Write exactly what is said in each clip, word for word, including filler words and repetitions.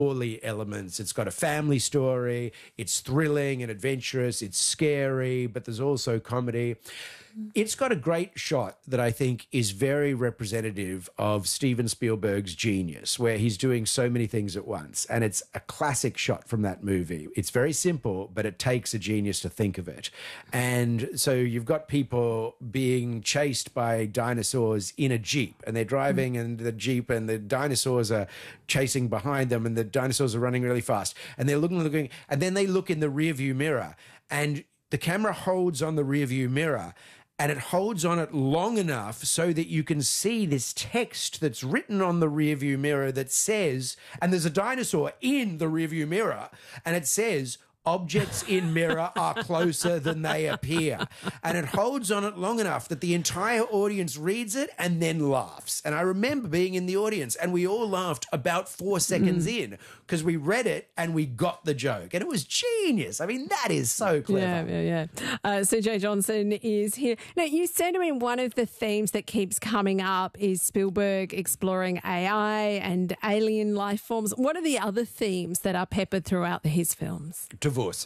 Orly elements. It's got a family story. It's thrilling and adventurous. It's scary, but there's also comedy. It's got a great shot that I think is very representative of Steven Spielberg's genius, where he's doing so many things at once. And it's a classic shot from that movie. It's very simple, but it takes a genius to think of it. And so you've got people being chased by dinosaurs in a Jeep, and they're driving in the Jeep, and the dinosaurs are chasing behind them, and the dinosaurs are running really fast. And they're looking, looking, and then they look in the rearview mirror, and the camera holds on the rearview mirror, and it holds on it long enough so that you can see this text that's written on the rearview mirror that says, and there's a dinosaur in the rearview mirror, and it says, "Objects in mirror are closer than they appear." And it holds on it long enough that the entire audience reads it and then laughs. And I remember being in the audience, and we all laughed about four seconds mm. in, because we read it and we got the joke. And it was genius. I mean, that is so clever. Yeah, yeah, yeah. Uh, C J Johnson is here. Now, you said, I mean, one of the themes that keeps coming up is Spielberg exploring A I and alien life forms. What are the other themes that are peppered throughout his films? Divorce.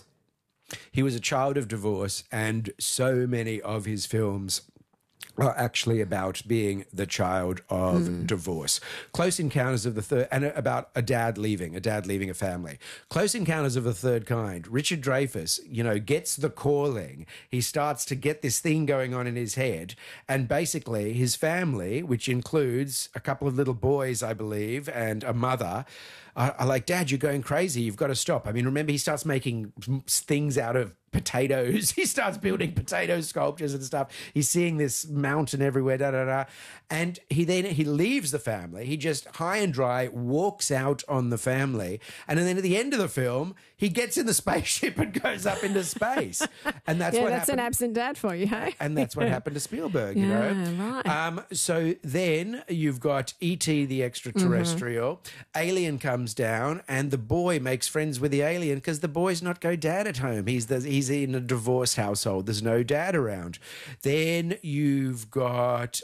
He was a child of divorce, and so many of his films are actually about being the child of mm. divorce. Close Encounters of the Third, and about a dad leaving, a dad leaving a family. Close Encounters of the Third Kind. Richard Dreyfuss, you know, gets the calling. He starts to get this thing going on in his head, and basically his family, which includes a couple of little boys, I believe, and a mother, are, are like, "Dad, you're going crazy. You've got to stop." I mean, remember, he starts making things out of potatoes. He starts building potato sculptures and stuff. He's seeing this mountain everywhere, da da da. And he then he leaves the family. He just high and dry walks out on the family. And then at the end of the film, he gets in the spaceship and goes up into space. And that's yeah, what that's happened. an absent dad for you, hey? And that's what happened to Spielberg, you yeah, know. Right. Um, so then you've got E T the extraterrestrial. Mm-hmm. Alien comes down, and the boy makes friends with the alien because the boy's not got dad at home. He's the he's in a divorced household. There's no dad around. Then you've got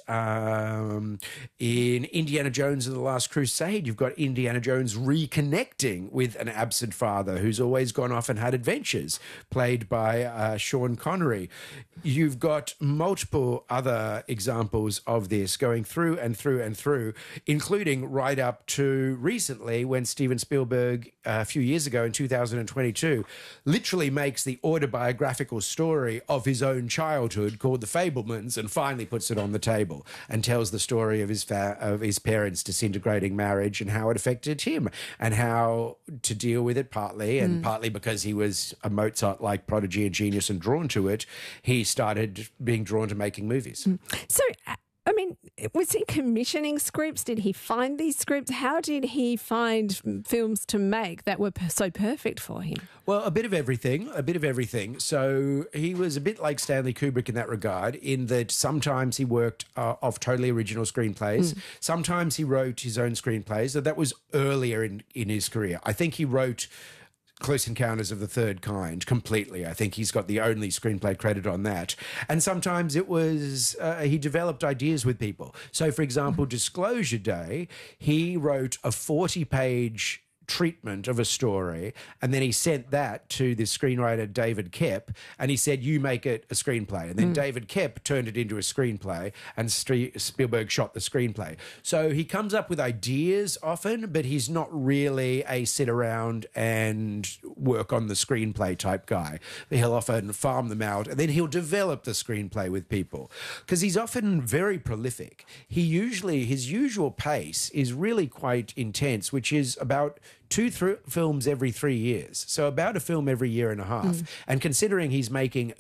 um, in Indiana Jones and the Last Crusade, you've got Indiana Jones reconnecting with an absent father who's always gone off and had adventures, played by uh, Sean Connery. You've got multiple other examples of this going through and through and through, including right up to recently when Steven Spielberg, uh, a few years ago in two thousand twenty-two, literally makes the autobiographical story of his own childhood called The Fabelmans, and finally puts it on the table and tells the story of his fa- of his parents' disintegrating marriage and how it affected him, and how to deal with it, partly and mm. partly because he was a Mozart-like prodigy and genius and drawn to it. He started being drawn to making movies. Mm. So uh- I mean, was he commissioning scripts? Did he find these scripts? How did he find films to make that were so perfect for him? Well, a bit of everything, a bit of everything. So he was a bit like Stanley Kubrick in that regard, in that sometimes he worked uh, off totally original screenplays. Mm. Sometimes he wrote his own screenplays. So that was earlier in, in his career. I think he wrote Close Encounters of the Third Kind completely. I think he's got the only screenplay credit on that. And sometimes it was, uh, he developed ideas with people. So, for example, Disclosure Day, he wrote a forty-page treatment of a story, and then he sent that to the screenwriter David Koepp, and he said, "You make it a screenplay." And then mm. David Koepp turned it into a screenplay, and St- Spielberg shot the screenplay. So he comes up with ideas often, but he's not really a sit around and work on the screenplay type guy. He'll often farm them out, and then he'll develop the screenplay with people, because he's often very prolific. He usually, his usual pace is really quite intense, which is about two th- films every three years. So about a film every year and a half. Mm. And considering he's making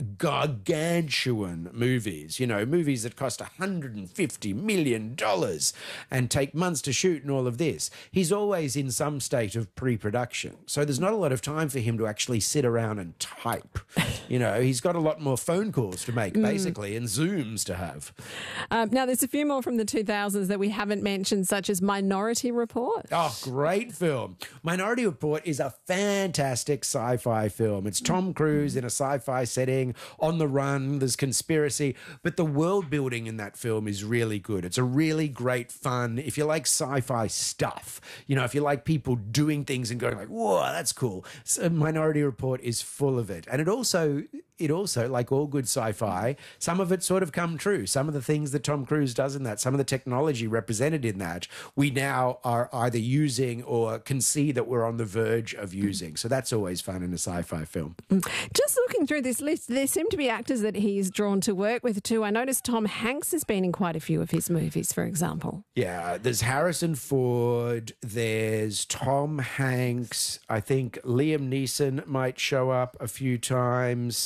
gargantuan movies, you know, movies that cost one hundred fifty million dollars and take months to shoot and all of this, he's always in some state of pre-production. So there's not a lot of time for him to actually sit around and type. You know, he's got a lot more phone calls to make, basically, and Zooms to have. Um, now, there's a few more from the two thousands that we haven't mentioned, such as Minority Report. Oh, great film. Minority Report is a fantastic sci-fi film. It's Tom Cruise in a sci-fi setting, on the run, there's conspiracy, but the world building in that film is really good. It's a really great fun. If you like sci-fi stuff, you know, if you like people doing things and going like, whoa, that's cool. So Minority Report is full of it. And it also, it also, like all good sci-fi, some of it sort of come true. Some of the things that Tom Cruise does in that, some of the technology represented in that, we now are either using or can see that we're on the verge of using. So that's always fun in a sci-fi film. Just looking through this list, there seem to be actors that he's drawn to work with too. I noticed Tom Hanks has been in quite a few of his movies, for example. Yeah, there's Harrison Ford, there's Tom Hanks, I think Liam Neeson might show up a few times.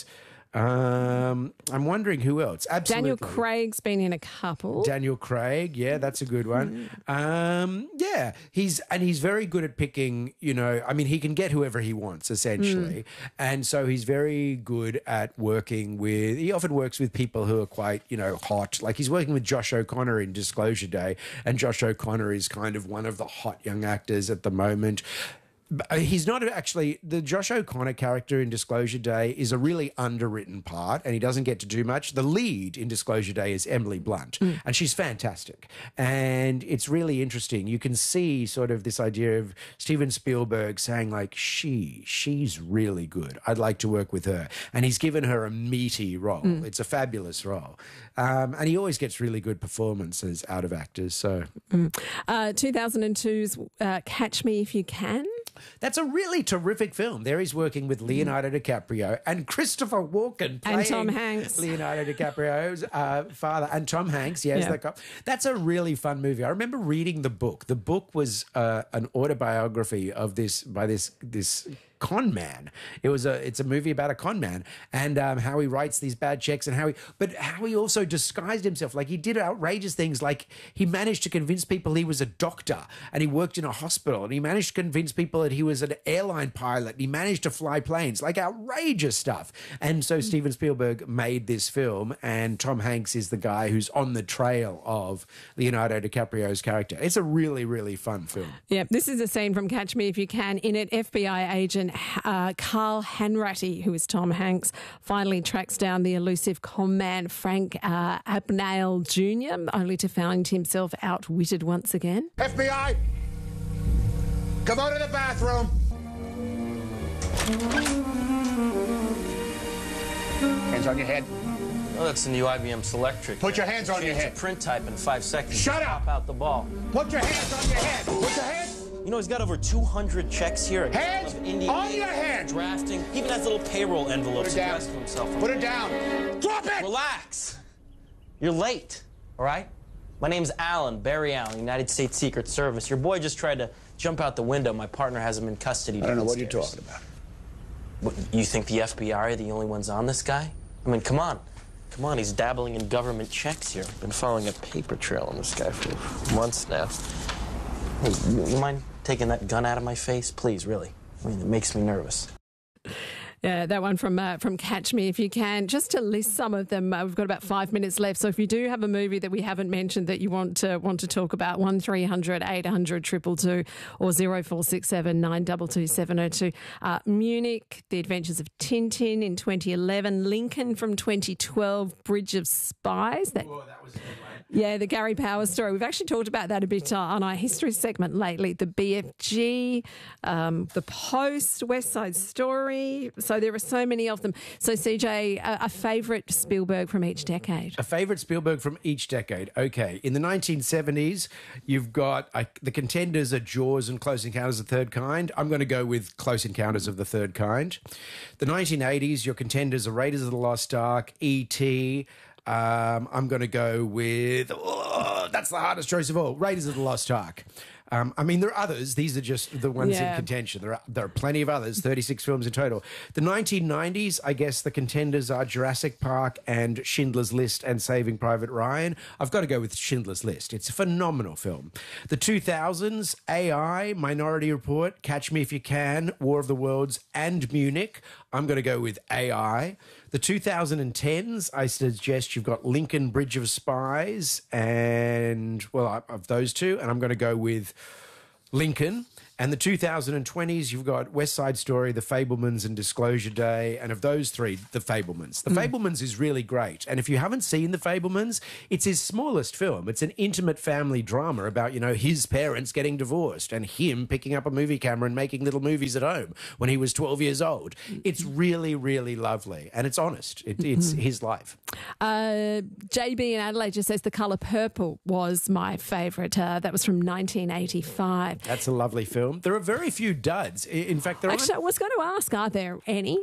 Um, I'm wondering who else. Absolutely. Daniel Craig's been in a couple. Daniel Craig, yeah, that's a good one. Um, yeah, he's and he's very good at picking. You know, I mean, he can get whoever he wants essentially, mm. and so he's very good at working with. He often works with people who are quite, you know, hot. Like he's working with Josh O'Connor in Disclosure Day, and Josh O'Connor is kind of one of the hot young actors at the moment. He's not actually, the Josh O'Connor character in Disclosure Day is a really underwritten part and he doesn't get to do much. The lead in Disclosure Day is Emily Blunt mm. and she's fantastic. And it's really interesting. You can see sort of this idea of Steven Spielberg saying like, she, she's really good. I'd like to work with her. And he's given her a meaty role. Mm. It's a fabulous role. Um, and he always gets really good performances out of actors. So, mm. uh, two thousand two's uh, Catch Me If You Can. That's a really terrific film. There he's working with Leonardo DiCaprio and Christopher Walken playing and Tom Hanks. Leonardo DiCaprio's uh, father and Tom Hanks. Yes, yeah. that that's a really fun movie. I remember reading the book. The book was uh, an autobiography of this by this this. con man. It was a it's a movie about a con man and um, how he writes these bad checks and how he but how he also disguised himself. Like he did outrageous things. Like he managed to convince people he was a doctor and he worked in a hospital and he managed to convince people that he was an airline pilot and he managed to fly planes. Like outrageous stuff. And so Steven Spielberg made this film and Tom Hanks is the guy who's on the trail of Leonardo DiCaprio's character. It's a really, really fun film. Yeah, this is a scene from Catch Me If You Can. In it, F B I agent Uh, Carl Hanratty, who is Tom Hanks, finally tracks down the elusive con man Frank uh, Abagnale Junior, only to find himself outwitted once again. F B I! Come out of the bathroom! Hands on your head. Oh, that's the new I B M Selectric. Put your hands on your head. Print type in five seconds. Shut up! Pop out the ball. Put your hands on your head. Put your hands. You know, he's got over two hundred checks here. Hands on your head. Drafting. He even has little payroll envelopes addressed to himself. Put it down. Drop it. Relax. You're late, all right? My name's Alan, Barry Allen, United States Secret Service. Your boy just tried to jump out the window. My partner has him in custody. I don't know what you're talking about. What, you think the F B I are the only ones on this guy? I mean, come on. Come on, he's dabbling in government checks here. Been following a paper trail on this guy for months now. Hey, you, you mind taking that gun out of my face? Please, really. I mean, it makes me nervous. Yeah, that one from uh, from Catch Me If You Can. Just to list some of them, uh, we've got about five minutes left. So if you do have a movie that we haven't mentioned that you want to want to talk about, one three hundred eight hundred two two two or zero four six seven nine two two seven zero two. Uh, Munich, The Adventures of Tintin in twenty eleven. Lincoln from twenty twelve. Bridge of Spies. That, oh, that was a good one. Yeah, the Gary Powers story. We've actually talked about that a bit uh, on our history segment lately. The B F G, um, The Post, West Side Story. So there are so many of them. So C J, a, a favourite Spielberg from each decade? A favourite Spielberg from each decade. Okay. In the nineteen seventies, you've got uh, the contenders are Jaws and Close Encounters of the Third Kind. I'm going to go with Close Encounters of the Third Kind. The nineteen eighties, your contenders are Raiders of the Lost Ark, E T Um, I'm going to go with, oh, that's the hardest choice of all, Raiders of the Lost Ark. Um, I mean, there are others. These are just the ones Yeah. in contention. There are, there are plenty of others, thirty-six films in total. The nineteen nineties, I guess the contenders are Jurassic Park and Schindler's List and Saving Private Ryan. I've got to go with Schindler's List. It's a phenomenal film. The two thousands, A I, Minority Report, Catch Me If You Can, War of the Worlds, and Munich. I'm going to go with A I. The two thousand tens, I suggest you've got Lincoln Bridge of Spies and, well, of those two, and I'm going to go with Lincoln. And the two thousand twenties, you've got West Side Story, The Fabelmans, and Disclosure Day. And of those three, The Fabelmans. The mm. Fabelmans is really great. And if you haven't seen The Fabelmans, it's his smallest film. It's an intimate family drama about, you know, his parents getting divorced and him picking up a movie camera and making little movies at home when he was twelve years old. It's really, really lovely. And it's honest. It, it's mm-hmm. his life. Uh, J B in Adelaide just says The Colour Purple was my favourite. Uh, that was from nineteen eighty-five. That's a lovely film. There are very few duds. In fact, there Actually, aren't... I was going to ask, are there any?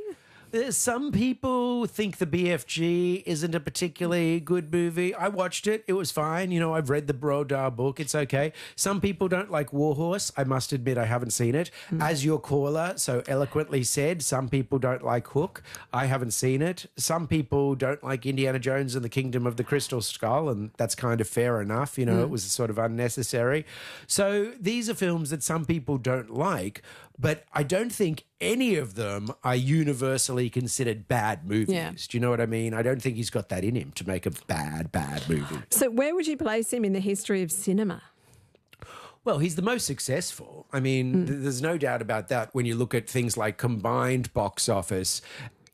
Some people think the B F G isn't a particularly good movie. I watched it. It was fine. You know, I've read the Brodar book. It's okay. Some people don't like Warhorse. I must admit I haven't seen it. Mm. As your caller so eloquently said, some people don't like Hook. I haven't seen it. Some people don't like Indiana Jones and the Kingdom of the Crystal Skull, and that's kind of fair enough. You know, mm. it was sort of unnecessary. So these are films that some people don't like, but I don't think any of them are universally considered bad movies. Yeah. Do you know what I mean? I don't think he's got that in him to make a bad, bad movie. So where would you place him in the history of cinema? Well, he's the most successful. I mean, mm. th- there's no doubt about that when you look at things like combined box office,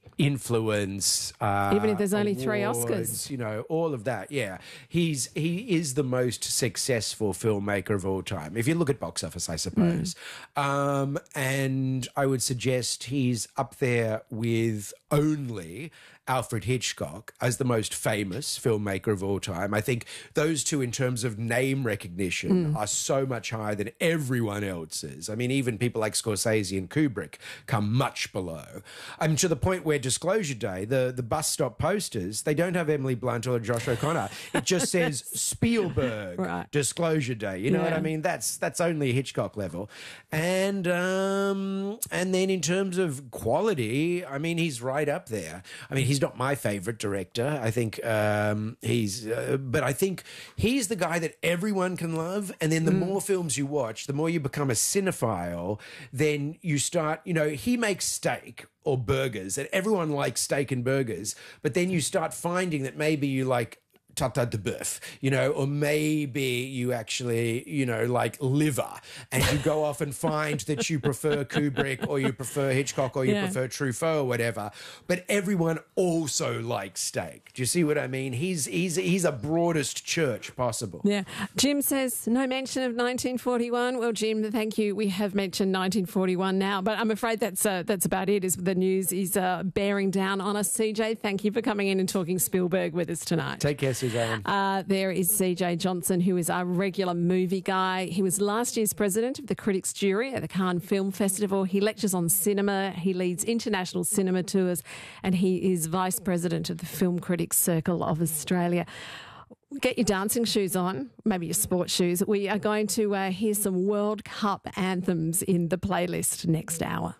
influence, uh, even if there's only awards, three Oscars, you know, all of that. Yeah, he's he is the most successful filmmaker of all time. If you look at box office, I suppose, mm. um, and I would suggest he's up there with only Alfred Hitchcock as the most famous filmmaker of all time. I think those two, in terms of name recognition, mm. are so much higher than everyone else's. I mean, even people like Scorsese and Kubrick come much below. I'm to the point where Disclosure Day, the, the bus stop posters, they don't have Emily Blunt or Josh O'Connor. It just says Spielberg, right. Disclosure Day. You know yeah. what I mean? That's that's only Hitchcock level. And um, and then in terms of quality, I mean, he's right up there. I mean, he's not my favorite director. I think um, he's, uh, but I think he's the guy that everyone can love. And then the mm. more films you watch, the more you become a cinephile, then you start, you know, he makes steak or burgers and everyone likes steak and burgers. But then you start finding that maybe you like tata de boeuf, you know, or maybe you actually, you know, like liver, and you go off and find that you prefer Kubrick or you prefer Hitchcock or you yeah. prefer Truffaut or whatever. But everyone also likes steak. Do you see what I mean? He's he's he's a broadest church possible. Yeah. Jim says no mention of nineteen forty-one. Well, Jim, thank you. We have mentioned nineteen forty-one now, but I'm afraid that's uh, that's about it. Is the news is uh, bearing down on us. C J, thank you for coming in and talking Spielberg with us tonight. Take care, Suzanne. Uh, there is C J Johnson, who is our regular movie guy. He was last year's president of the Critics' Jury at the Cannes Film Festival. He lectures on cinema. He leads international cinema tours, and he is vice president of the Film Critics Circle of Australia. Get your dancing shoes on, maybe your sports shoes. We are going to uh, hear some World Cup anthems in the playlist next hour.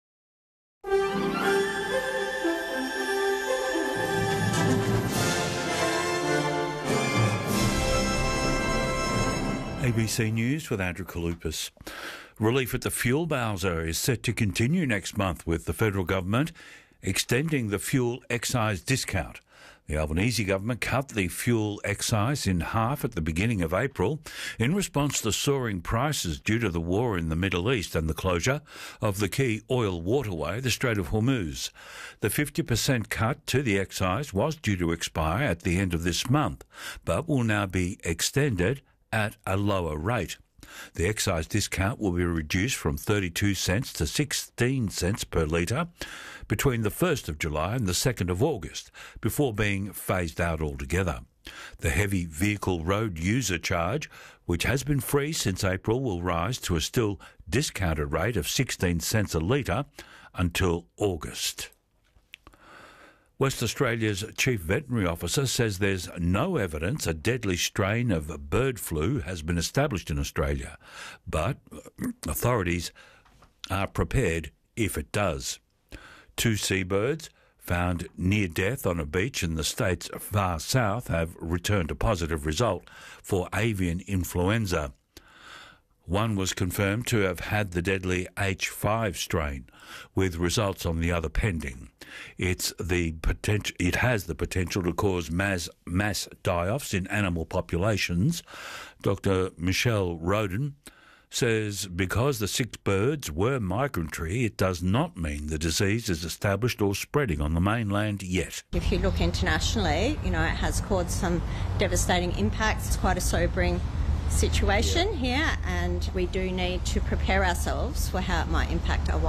A B C News with Andrew Kalupas. Relief at the fuel bowser is set to continue next month, with the federal government extending the fuel excise discount. The Albanese government cut the fuel excise in half at the beginning of April in response to soaring prices due to the war in the Middle East and the closure of the key oil waterway, the Strait of Hormuz. The fifty percent cut to the excise was due to expire at the end of this month, but will now be extended at a lower rate. The excise discount will be reduced from thirty-two cents to sixteen cents per litre between the first of July and the second of August, before being phased out altogether. The heavy vehicle road user charge, which has been free since April, will rise to a still discounted rate of sixteen cents a litre until August. West Australia's Chief Veterinary Officer says there's no evidence a deadly strain of bird flu has been established in Australia, but authorities are prepared if it does. Two seabirds found near death on a beach in the state's far south have returned a positive result for avian influenza. One was confirmed to have had the deadly H five strain, with results on the other pending. It's the potential. It has the potential to cause mass mass die-offs in animal populations. Doctor Michelle Roden says because the six birds were migratory, it does not mean the disease is established or spreading on the mainland yet. If you look internationally, you know, it has caused some devastating impacts. It's quite a sobering situation here, and we do need to prepare ourselves for how it might impact our